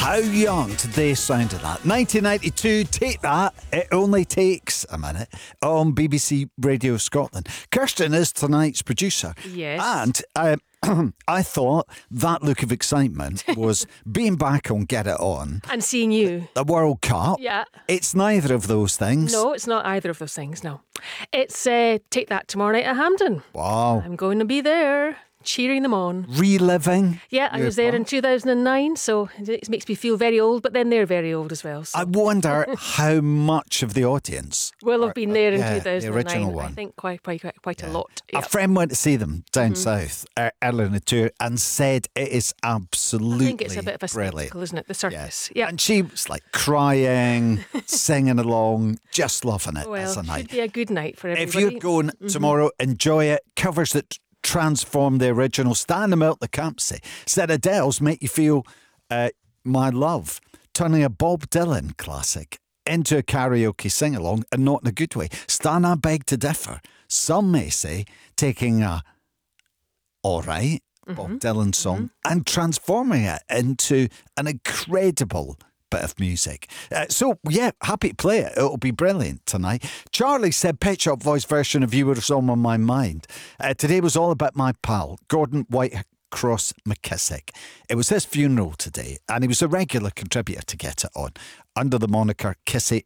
How young did they sound at that? 1992, Take That, It Only Takes a Minute on BBC Radio Scotland. Kirsten is tonight's producer. Yes. And I thought that look of excitement was being back on Get It On. And seeing you. The World Cup. Yeah. It's neither of those things. No, it's not either of those things, no. It's Take That tomorrow night at Hampden. Wow. I'm going to be there, cheering them on. Reliving. Yeah, I was there in 2009, so it makes me feel very old, but then they're very old as well. So. I wonder how much of the audience will have been there in the 2009. original one. I think quite a lot. A Yep. friend went to see them down south earlier in the tour and said it is absolutely I think it's a bit of a brilliant. spectacle, isn't it? The circus. Yes. Yeah. And she was like crying, singing along, just loving it Well, as a it night. should be a good night for everybody. If you're going tomorrow, enjoy it. Covers that transform the original, stand them out the campsite. Said Adele's make you feel my love, turning a Bob Dylan classic into a karaoke sing-along, and not in a good way. Stan, I beg to differ. Some may say taking a all right Bob Dylan song and transforming it into an incredible bit of music. So, yeah, happy to play it. It'll be brilliant tonight. Charlie said Pet Shop Boys version of You Were On My Mind. Today was all about my pal, Gordon Whitecross McKissick. It was his funeral today, and he was a regular contributor to Get It On, under the moniker Kissy